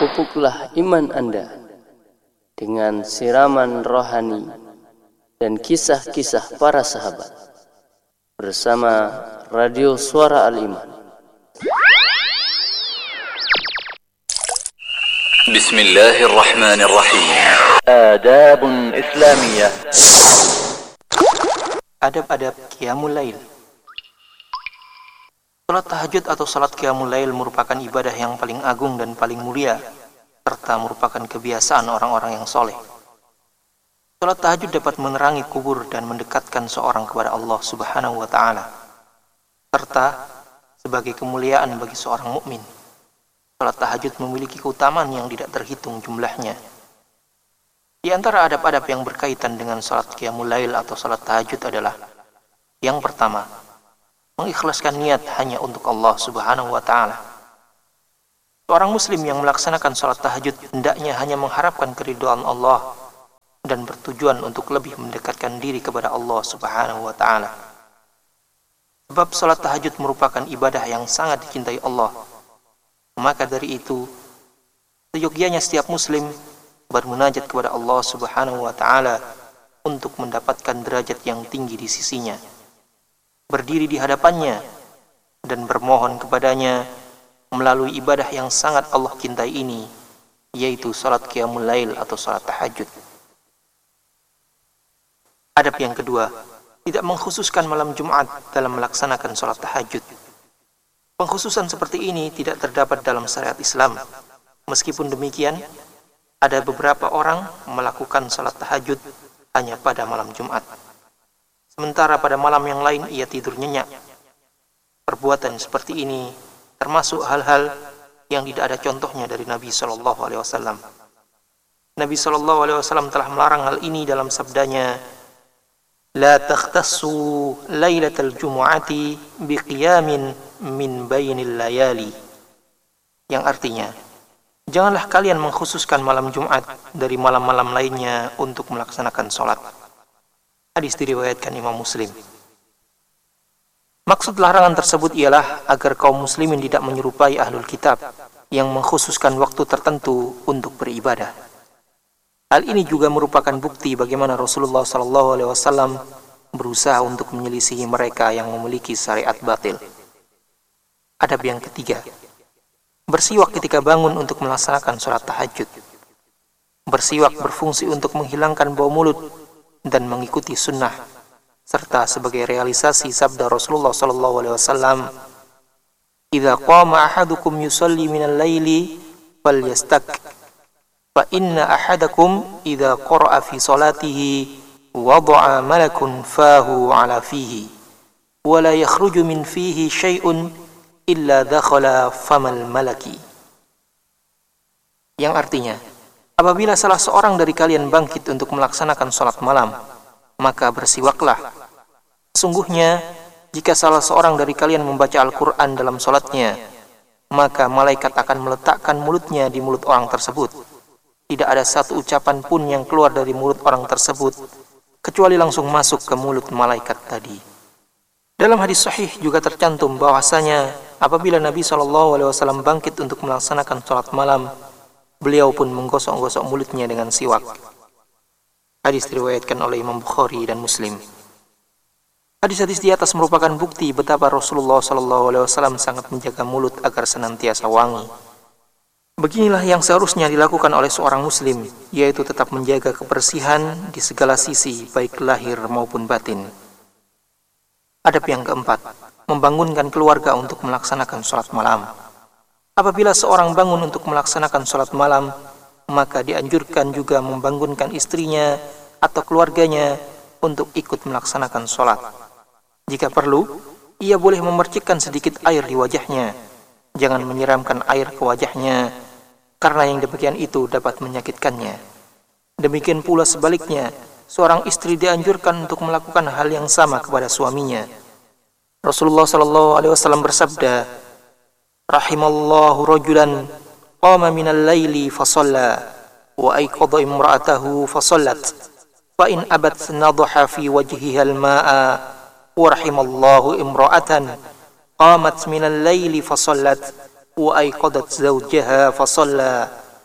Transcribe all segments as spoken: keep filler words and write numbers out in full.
pupuklah iman Anda dengan siraman rohani dan kisah-kisah para sahabat bersama Radio Suara Al-Iman. Bismillahirrahmanirrahim. Adabun Islamiyah. Adab-adab Qiyamul Lail. Salat tahajud atau salat Qiyamul Lail merupakan ibadah yang paling agung dan paling mulia, serta merupakan kebiasaan orang-orang yang soleh. Salat tahajud dapat menerangi kubur dan mendekatkan seorang kepada Allah Subhanahu wa Ta'ala, serta sebagai kemuliaan bagi seorang mukmin. Salat tahajud memiliki keutamaan yang tidak terhitung jumlahnya. Di antara adab-adab yang berkaitan dengan salat Qiyamul Lail atau salat tahajud adalah: yang pertama, mengikhlaskan niat hanya untuk Allah Subhanahu wa Ta'ala. Seorang muslim yang melaksanakan salat tahajud hendaknya hanya mengharapkan keridhaan Allah dan bertujuan untuk lebih mendekatkan diri kepada Allah Subhanahu wa Ta'ala. Sebab salat tahajud merupakan ibadah yang sangat dicintai Allah. Maka dari itu, seyogyanya setiap muslim bermunajat kepada Allah Subhanahu wa Ta'ala untuk mendapatkan derajat yang tinggi di sisinya, berdiri di hadapannya dan bermohon kepadanya melalui ibadah yang sangat Allah cintai ini, yaitu salat Qiyamul Lail atau salat tahajud. Adab yang kedua, tidak mengkhususkan malam Jumat dalam melaksanakan salat tahajud. Pengkhususan seperti ini tidak terdapat dalam syariat Islam. Meskipun demikian, ada beberapa orang melakukan salat tahajud hanya pada malam Jumat, sementara pada malam yang lain ia tidur nyenyak. Perbuatan seperti ini termasuk hal-hal yang tidak ada contohnya dari Nabi shallallahu alaihi wasallam. Nabi shallallahu alaihi wasallam telah melarang hal ini dalam sabdanya, "La takhtassu lailatal jumu'ati biqiyamin min bainil layali." Yang artinya, janganlah kalian mengkhususkan malam Jumat dari malam-malam lainnya untuk melaksanakan sholat. Hadis diriwayatkan Imam Muslim. Maksud larangan tersebut ialah agar kaum muslimin tidak menyerupai ahlul kitab yang mengkhususkan waktu tertentu untuk beribadah. Hal ini juga merupakan bukti bagaimana Rasulullah shallallahu alaihi wasallam berusaha untuk menyelisihi mereka yang memiliki syariat batil. Adab yang ketiga, bersiwak ketika bangun untuk melaksanakan sholat tahajud. Bersiwak berfungsi untuk menghilangkan bau mulut dan mengikuti sunnah, serta sebagai realisasi sabda Rasulullah shallallahu alaihi wasallam, "Idza qama ahadukum yusalli minal laili falyastak, fa inna ahadakum idza qara'a fi salatihi wada'a malakun fahu ala fihi wa la yakhruju min fihi syai'un illa dakhala famal malaki." Yang artinya, apabila salah seorang dari kalian bangkit untuk melaksanakan salat malam, maka bersiwaklah. Sesungguhnya jika salah seorang dari kalian membaca Al-Quran dalam salatnya, maka malaikat akan meletakkan mulutnya di mulut orang tersebut. Tidak ada satu ucapan pun yang keluar dari mulut orang tersebut kecuali langsung masuk ke mulut malaikat tadi. Dalam hadis sahih juga tercantum bahwasanya apabila Nabi shallallahu alaihi wasallam bangkit untuk melaksanakan salat malam, beliau pun menggosok-gosok mulutnya dengan siwak. Hadis diriwayatkan oleh Imam Bukhari dan Muslim. Hadis-hadis di atas merupakan bukti betapa Rasulullah shallallahu alaihi wasallam sangat menjaga mulut agar senantiasa wangi. Beginilah yang seharusnya dilakukan oleh seorang muslim, yaitu tetap menjaga kebersihan di segala sisi, baik lahir maupun batin. Adab yang keempat, membangunkan keluarga untuk melaksanakan sholat malam. Apabila seorang bangun untuk melaksanakan sholat malam, maka dianjurkan juga membangunkan istrinya atau keluarganya untuk ikut melaksanakan sholat. Jika perlu, ia boleh memercikkan sedikit air di wajahnya. Jangan menyiramkan air ke wajahnya, karena yang demikian itu dapat menyakitkannya. Demikian pula sebaliknya, seorang istri dianjurkan untuk melakukan hal yang sama kepada suaminya. Rasulullah shallallahu alaihi wasallam bersabda, "Rahimallahu rajulan qama minal laili fasalla wa ayqadha imra'atahu fasallat fa in abat nadha fi wajhiha al-ma'a wa rahimallahu imra'atan qamat minal laili fasallat wa ayqadat zawjaha fasalla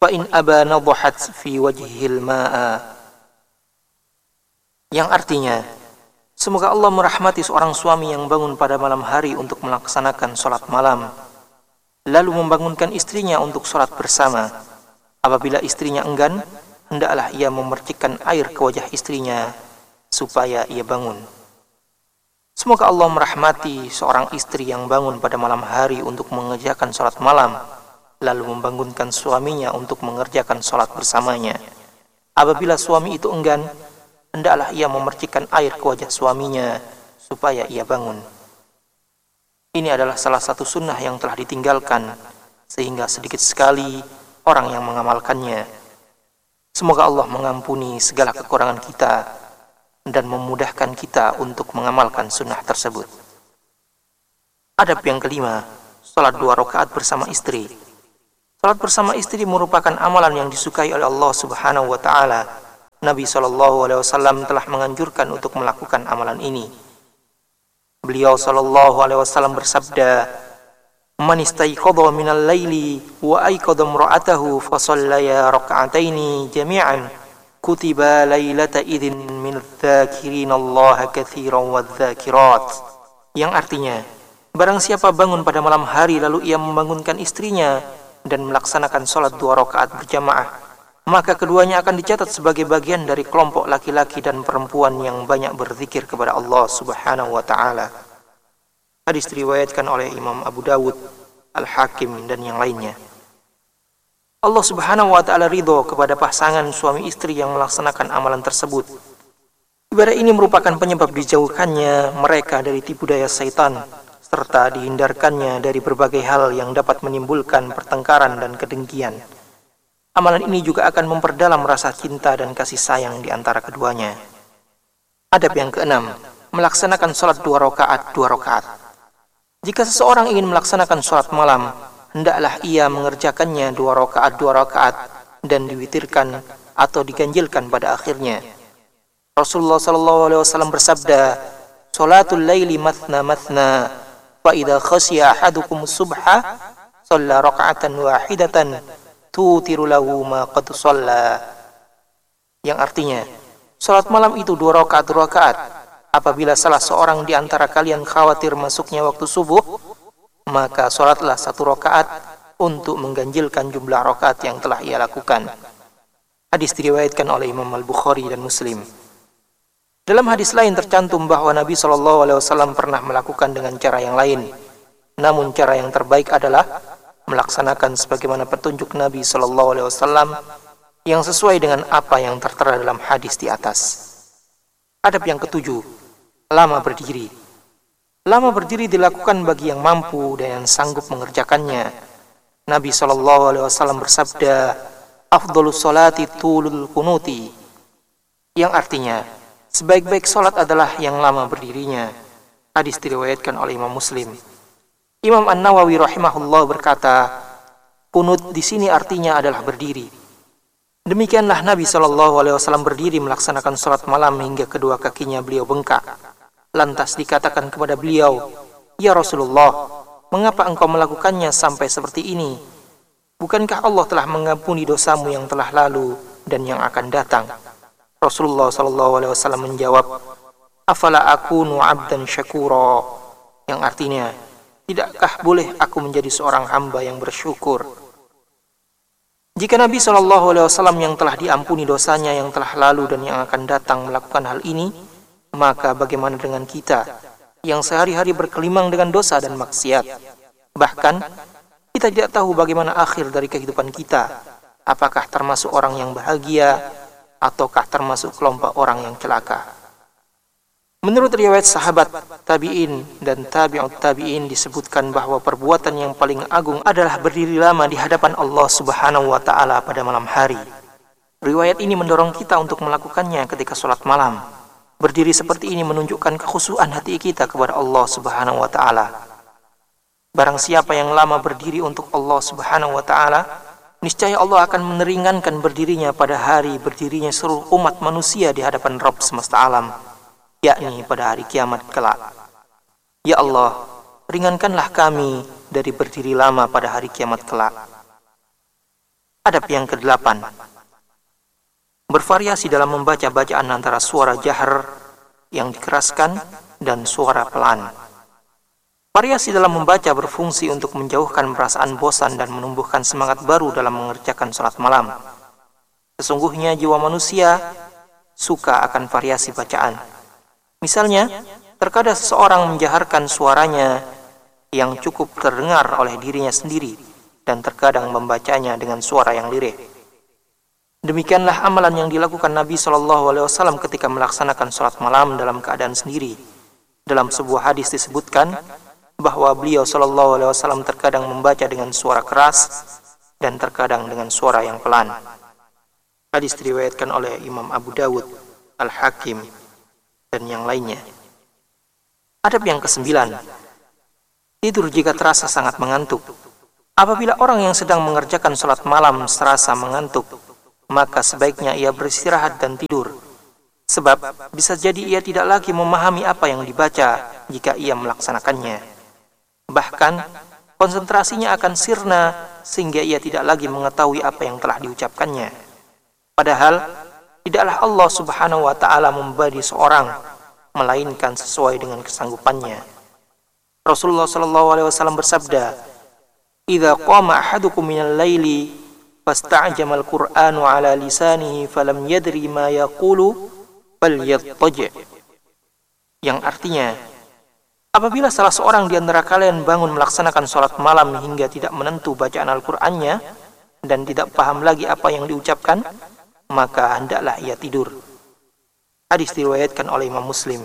fa in aba nadhat fi wajhil ma'a. Yang artinya, semoga Allah merahmati seorang suami yang bangun pada malam hari untuk melaksanakan sholat malam, lalu membangunkan istrinya untuk sholat bersama. Apabila istrinya enggan, hendaklah ia memercikkan air ke wajah istrinya supaya ia bangun. Semoga Allah merahmati seorang istri yang bangun pada malam hari untuk mengerjakan sholat malam, lalu membangunkan suaminya untuk mengerjakan sholat bersamanya. Apabila suami itu enggan, hendaklah ia memercikkan air ke wajah suaminya supaya ia bangun. Ini adalah salah satu sunnah yang telah ditinggalkan, sehingga sedikit sekali orang yang mengamalkannya. Semoga Allah mengampuni segala kekurangan kita dan memudahkan kita untuk mengamalkan sunnah tersebut. Adab yang kelima, salat dua rakaat bersama istri. Salat bersama istri merupakan amalan yang disukai oleh Allah Subhanahu wa taala. Nabi sallallahu alaihi wasallam telah menganjurkan untuk melakukan amalan ini. Beliau sallallahu alaihi wasallam bersabda, "Man istayqadha minal laili wa ayqadha imra'atahu fa shallaya rak'ataini jami'an kutiba lailata idzin min dzakirinallaha katsiran wadzakirat." Yang artinya, barang siapa bangun pada malam hari lalu ia membangunkan istrinya dan melaksanakan salat dua rakaat berjamaah, maka keduanya akan dicatat sebagai bagian dari kelompok laki-laki dan perempuan yang banyak berzikir kepada Allah Subhanahu wa taala. Hadis diriwayatkan oleh Imam Abu Dawud, Al-Hakim dan yang lainnya. Allah Subhanahu wa taala ridho kepada pasangan suami istri yang melaksanakan amalan tersebut. Ibadah ini merupakan penyebab dijauhkannya mereka dari tipu daya syaitan serta dihindarkannya dari berbagai hal yang dapat menimbulkan pertengkaran dan kedengkian. Amalan ini juga akan memperdalam rasa cinta dan kasih sayang di antara keduanya. Adab yang keenam, melaksanakan sholat dua rakaat dua rakaat. Jika seseorang ingin melaksanakan sholat malam, hendaklah ia mengerjakannya dua rakaat dua rakaat dan diwitirkan atau diganjilkan pada akhirnya. Rasulullah sallallahu alaihi wasallam bersabda, "Sholatul laili mathna mathna, fa idza khashiya ahadukum subha, shalla raka'atan wahidatan tutiru lahu ma qad shalla." Yang artinya, salat malam itu dua rakaat dua rakaat. Apabila salah seorang di antara kalian khawatir masuknya waktu subuh, maka salatlah satu rakaat untuk mengganjilkan jumlah rakaat yang telah ia lakukan. Hadis diriwayatkan oleh Imam Al-Bukhari dan Muslim. Dalam hadis lain tercantum bahwa Nabi shallallahu alaihi wasallam pernah melakukan dengan cara yang lain. Namun cara yang terbaik adalah melaksanakan sebagaimana petunjuk Nabi shallallahu alaihi wasallam yang sesuai dengan apa yang tertera dalam hadis di atas. Adab yang ketujuh, lama berdiri. Lama berdiri dilakukan bagi yang mampu dan yang sanggup mengerjakannya. Nabi shallallahu alaihi wasallam bersabda, "Afdhalus sholati tulul kunuti." Yang artinya, sebaik-baik salat adalah yang lama berdirinya. Hadis diriwayatkan oleh Imam Muslim. Imam An-Nawawi rahimahullah berkata, kunut di sini artinya adalah berdiri. Demikianlah Nabi shallallahu alaihi wasallam berdiri melaksanakan salat malam hingga kedua kakinya beliau bengkak. Lantas dikatakan kepada beliau, "Ya Rasulullah, mengapa engkau melakukannya sampai seperti ini? Bukankah Allah telah mengampuni dosamu yang telah lalu dan yang akan datang?" Rasulullah shallallahu alaihi wasallam menjawab, "Afala akunu 'abdan syakura?" Yang artinya, tidakkah boleh aku menjadi seorang hamba yang bersyukur? Jika Nabi shallallahu alaihi wasallam yang telah diampuni dosanya yang telah lalu dan yang akan datang melakukan hal ini, maka bagaimana dengan kita yang sehari-hari berkelimang dengan dosa dan maksiat? Bahkan kita tidak tahu bagaimana akhir dari kehidupan kita. Apakah termasuk orang yang bahagia ataukah termasuk kelompok orang yang celaka? Menurut riwayat sahabat, tabi'in dan tabi'ut tabi'in disebutkan bahwa perbuatan yang paling agung adalah berdiri lama di hadapan Allah Subhanahu wa taala pada malam hari. Riwayat ini mendorong kita untuk melakukannya ketika sholat malam. Berdiri seperti ini menunjukkan kekhusyuan hati kita kepada Allah Subhanahu wa taala. Barang siapa yang lama berdiri untuk Allah Subhanahu wa taala, niscaya Allah akan meringankan berdirinya pada hari berdirinya seluruh umat manusia di hadapan Rabb semesta alam, yakni pada hari kiamat kelak. Ya Allah, ringankanlah kami dari berdiri lama pada hari kiamat kelak. Adab yang kedelapan, bervariasi dalam membaca bacaan antara suara jahar yang dikeraskan dan suara pelan. Variasi dalam membaca berfungsi untuk menjauhkan perasaan bosan dan menumbuhkan semangat baru dalam mengerjakan salat malam. Sesungguhnya jiwa manusia suka akan variasi bacaan. Misalnya, terkadang seseorang menjaharkan suaranya yang cukup terdengar oleh dirinya sendiri dan terkadang membacanya dengan suara yang lirih. Demikianlah amalan yang dilakukan Nabi shallallahu alaihi wasallam ketika melaksanakan salat malam dalam keadaan sendiri. Dalam sebuah hadis disebutkan bahwa beliau shallallahu alaihi wasallam terkadang membaca dengan suara keras dan terkadang dengan suara yang pelan. Hadis diriwayatkan oleh Imam Abu Dawud, Al-Hakim, dan yang lainnya. Adab yang kesembilan, tidur jika terasa sangat mengantuk. Apabila orang yang sedang mengerjakan salat malam serasa mengantuk, maka sebaiknya ia beristirahat dan tidur. Sebab bisa jadi ia tidak lagi memahami apa yang dibaca jika ia melaksanakannya. Bahkan konsentrasinya akan sirna sehingga ia tidak lagi mengetahui apa yang telah diucapkannya. Padahal tidaklah Allah Subhanahu wa taala membebani seorang melainkan sesuai dengan kesanggupannya. Rasulullah sallallahu alaihi wasallam bersabda, "Idza qama ahadukum minal laili fasta'jama al-Qur'anu ala lisanihi falam yadri ma yaqulu falyattaji." Yang artinya, apabila salah seorang di antara kalian bangun melaksanakan sholat malam hingga tidak menentu bacaan Al-Qur'annya dan tidak paham lagi apa yang diucapkan, maka hendaklah ia tidur. Hadis diriwayatkan oleh Imam Muslim.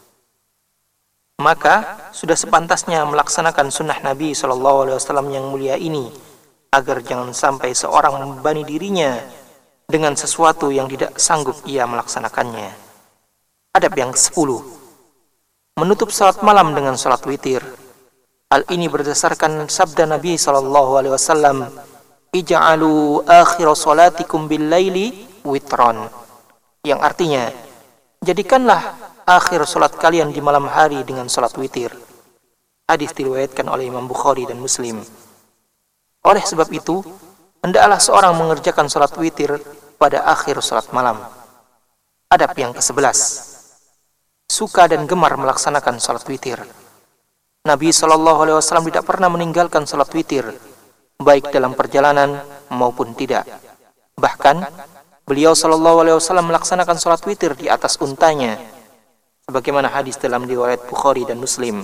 Maka sudah sepantasnya melaksanakan sunnah Nabi shallallahu alaihi wasallam yang mulia ini, agar jangan sampai seorang membebani dirinya dengan sesuatu yang tidak sanggup ia melaksanakannya. Adab yang kesepuluh, menutup salat malam dengan salat witir. Hal ini berdasarkan sabda Nabi shallallahu alaihi wasallam, "Ij'alu akhir salatikum bil laili witron." Yang artinya, jadikanlah akhir salat kalian di malam hari dengan salat witir. Hadis diriwayatkan oleh Imam Bukhari dan Muslim. Oleh sebab itu, hendaklah seorang mengerjakan salat witir pada akhir salat malam. Adab yang kesebelas, suka dan gemar melaksanakan salat witir. Nabi shallallahu alaihi wasallam tidak pernah meninggalkan salat witir, baik dalam perjalanan maupun tidak. Bahkan beliau shallallahu alaihi wasallam melaksanakan salat witir di atas untanya, sebagaimana hadis dalam riwayat Bukhari dan Muslim.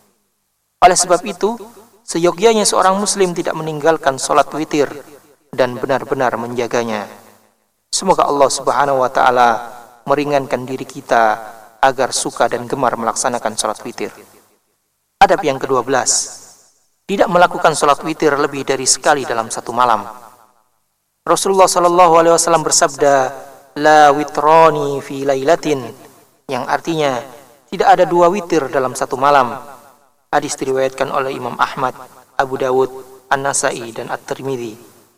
Oleh sebab itu, seyogyanya seorang muslim tidak meninggalkan salat witir dan benar-benar menjaganya. Semoga Allah Subhanahu wa taala meringankan diri kita agar suka dan gemar melaksanakan salat witir. Adab yang kedua belas, tidak melakukan salat witir lebih dari sekali dalam satu malam. Rasulullah sallallahu alaihi wasallam bersabda, "La witrani fi lailatin," yang artinya tidak ada dua witir dalam satu malam. Hadis diriwayatkan oleh Imam Ahmad, Abu Dawud, An-Nasai, dan At-Tirmidzi.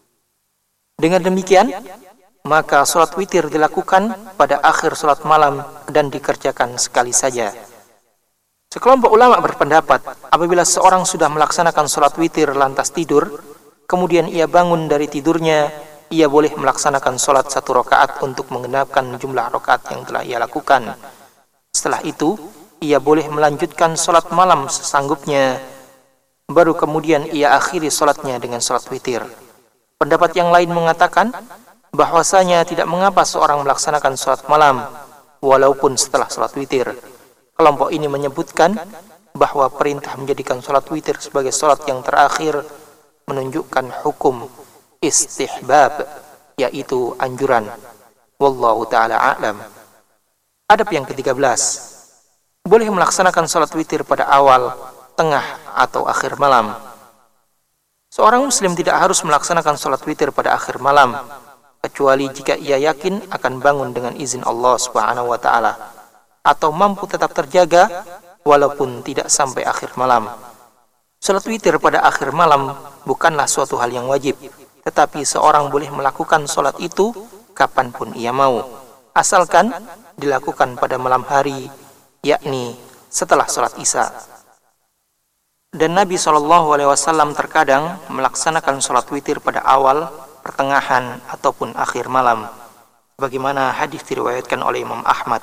Dengan demikian, maka salat witir dilakukan pada akhir salat malam dan dikerjakan sekali saja. Sekelompok ulama berpendapat, apabila seorang sudah melaksanakan salat witir lantas tidur, kemudian ia bangun dari tidurnya, ia boleh melaksanakan salat satu rakaat untuk menggenapkan jumlah rakaat yang telah ia lakukan. Setelah itu, ia boleh melanjutkan salat malam sesanggupnya, baru kemudian ia akhiri salatnya dengan salat witir. Pendapat yang lain mengatakan bahwasanya tidak mengapa seorang melaksanakan salat malam walaupun setelah salat witir. Kelompok ini menyebutkan bahwa perintah menjadikan salat witir sebagai salat yang terakhir menunjukkan hukum istihbab, yaitu anjuran. Wallahu ta'ala a'lam. Adab yang ketiga belas, boleh melaksanakan salat witir pada awal, tengah, atau akhir malam. Seorang muslim tidak harus melaksanakan salat witir pada akhir malam, kecuali jika ia yakin akan bangun dengan izin Allah Subhanahu wa taala atau mampu tetap terjaga walaupun tidak sampai akhir malam. Salat witir pada akhir malam bukanlah suatu hal yang wajib, tetapi seorang boleh melakukan salat itu kapanpun ia mau, asalkan dilakukan pada malam hari, yakni setelah salat Isya. Dan Nabi shallallahu alaihi wasallam terkadang melaksanakan salat witir pada awal, pertengahan ataupun akhir malam, bagaimana hadis diriwayatkan oleh Imam Ahmad.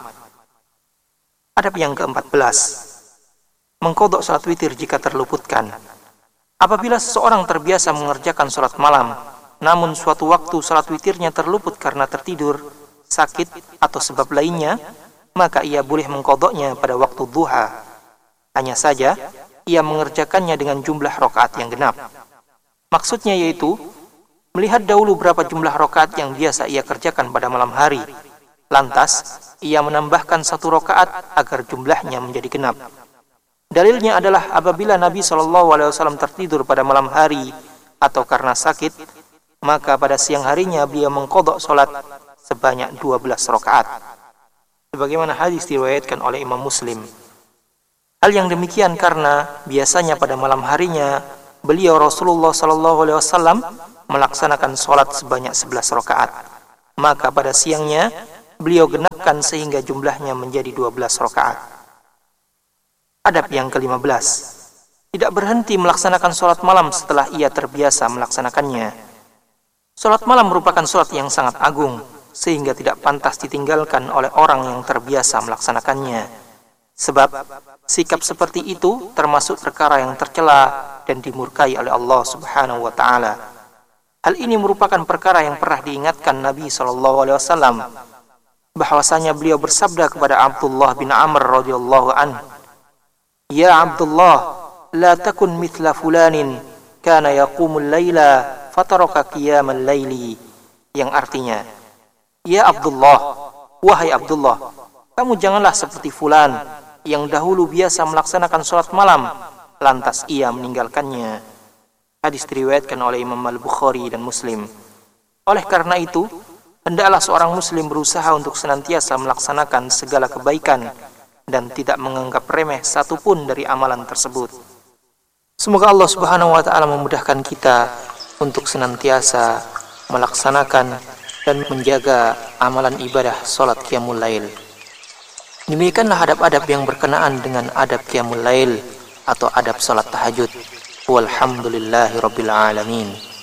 Adab yang keempat belas, mengqadha salat witir jika terluputkan. Apabila seseorang terbiasa mengerjakan salat malam, namun suatu waktu salat witirnya terluput karena tertidur, sakit, atau sebab lainnya, maka ia boleh mengqadhanya pada waktu duha. Hanya saja, ia mengerjakannya dengan jumlah rakaat yang genap. Maksudnya yaitu, melihat dahulu berapa jumlah rakaat yang biasa ia kerjakan pada malam hari. Lantas, ia menambahkan satu rakaat agar jumlahnya menjadi genap. Dalilnya adalah apabila Nabi shallallahu alaihi wasallam tertidur pada malam hari atau karena sakit, maka pada siang harinya beliau mengqadha salat sebanyak dua belas rakaat. Sebagaimana hadis diriwayatkan oleh Imam Muslim. Hal yang demikian karena biasanya pada malam harinya beliau Rasulullah shallallahu alaihi wasallam melaksanakan salat sebanyak sebelas rakaat. Maka pada siangnya beliau genapkan sehingga jumlahnya menjadi dua belas rakaat. Adab yang kelima belas, tidak berhenti melaksanakan salat malam setelah ia terbiasa melaksanakannya. Salat malam merupakan salat yang sangat agung, sehingga tidak pantas ditinggalkan oleh orang yang terbiasa melaksanakannya. Sebab sikap seperti itu termasuk perkara yang tercela dan dimurkai oleh Allah Subhanahu wa taala. Hal ini merupakan perkara yang pernah diingatkan Nabi shallallahu alaihi wasallam, bahwasanya beliau bersabda kepada Abdullah bin Amr radhiyallahu anhu, "Ya Abdullah, la takun mithla fulanin kana yaqumul laila fataraka qiyamal laili." Yang artinya, "Ya Abdullah, wahai Abdullah, kamu janganlah seperti fulan yang dahulu biasa melaksanakan salat malam, lantas ia meninggalkannya." Hadis diriwayatkan oleh Imam Al-Bukhari dan Muslim. Oleh karena itu, hendaklah seorang muslim berusaha untuk senantiasa melaksanakan segala kebaikan dan tidak menganggap remeh satupun dari amalan tersebut. Semoga Allah Subhanahu wa taala memudahkan kita untuk senantiasa melaksanakan dan menjaga amalan ibadah salat qiyamul lail. Demikianlah adab-adab yang berkenaan dengan adab qiyamul lail atau adab salat tahajud. Walhamdulillahi rabbil alamin.